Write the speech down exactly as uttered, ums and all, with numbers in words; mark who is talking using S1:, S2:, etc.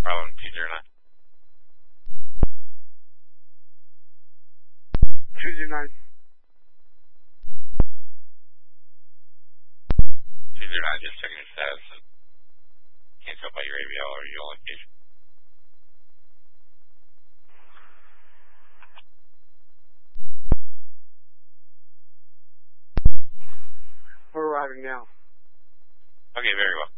S1: Problem two zero nine.
S2: two zero nine.
S1: two zero nine, just checking your status. Can't tell by your A V L or your location.
S2: We're arriving now.
S1: Okay, very well.